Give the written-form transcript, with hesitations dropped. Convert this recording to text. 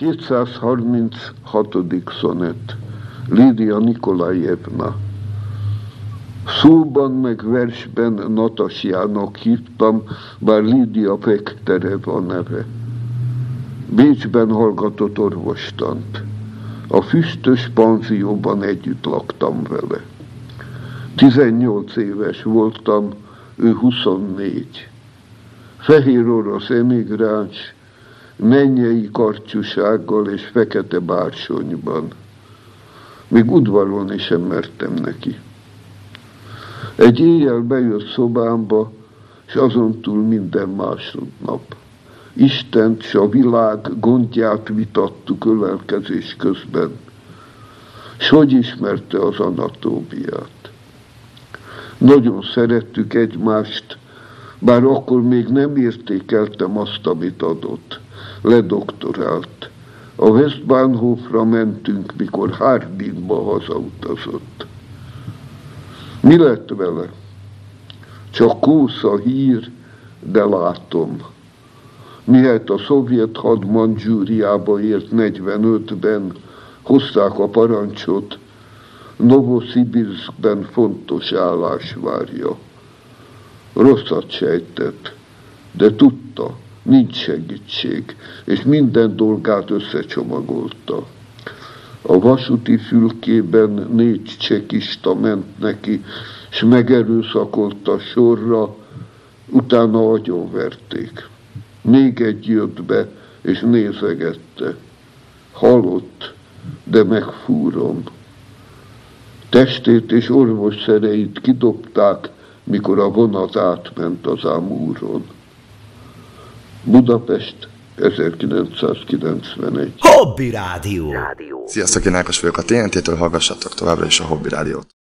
236. szonett. Lídia Nikolajevna. Szóban meg versben Natasjának hívtam, bár Lídia Pektereva neve. Bécsben hallgatott orvostant. A füstös panzióban együtt laktam vele. 18 éves voltam, ő 24. Fehér orosz emigráns, mennyei kartyúsággal és fekete bársonyban. Még udvarolni sem mertem neki. Egy éjjel bejött szobámba, és azon túl minden másodnap. Istent s a világ gondját vitattuk ölelkezés közben, s hogy ismerte az anatómiát. Nagyon szerettük egymást, bár akkor még nem értékeltem azt, amit adott. Ledoktorált. A Westbahnhofra mentünk, mikor Harbinba hazautazott. Mi lett vele? Csak kósza hír, de látom. Mihelyt a szovjet had Mandzsúriába ért 45-ben, hozták a parancsot, Novoszibirszkben fontos állás várja. Rosszat sejtett, de tudta, nincs segítség, és minden dolgát összecsomagolta. A vasúti fülkében 4 csekista ment neki, s megerőszakolta sorra, utána agyonverték. Még egy jött be, és nézegette. Halott, de megfúrom. Testét és orvosszereit kidobták, mikor a vonat átment az Amúron. Budapest, 1991. Hobby Rádió. Sziasztok, én Ákos vagyok a TNT-től, hallgassatok továbbra is a Hobby Rádiót.